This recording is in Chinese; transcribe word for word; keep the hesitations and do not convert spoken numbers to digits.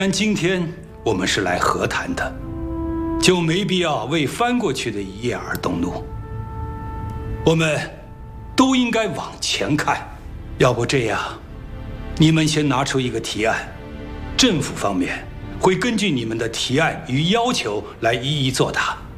但今天我们是来和谈的，就没必要为翻过去的一页而动怒。我们都应该往前看，要不这样，你们先拿出一个提案，政府方面会根据你们的提案与要求来一一作答。